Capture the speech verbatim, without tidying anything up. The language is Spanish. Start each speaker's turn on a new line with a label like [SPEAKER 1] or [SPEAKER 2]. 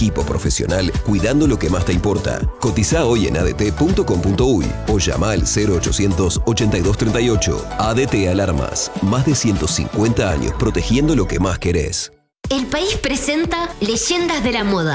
[SPEAKER 1] equipo profesional cuidando lo que más te importa. Cotiza hoy en a d t punto com punto u y o llama al cero ochocientos ochenta y dos treinta y ocho. A D T Alarmas. Más de ciento cincuenta años protegiendo lo que más querés.
[SPEAKER 2] El País presenta Leyendas de la Moda.